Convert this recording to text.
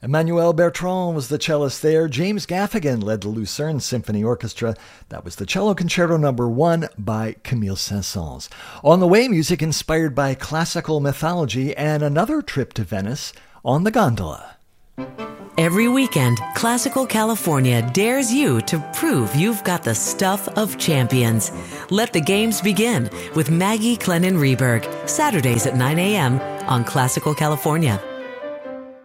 Emmanuel Bertrand was the cellist there. James Gaffigan led the Lucerne Symphony Orchestra. That was the Cello Concerto No. 1 by Camille Saint-Saëns. On the way, music inspired by classical mythology and another trip to Venice on the gondola. Every weekend, Classical California dares you to prove you've got the stuff of champions. Let the games begin with Maggie Clennon Rehberg, Saturdays at 9 a.m. on Classical California.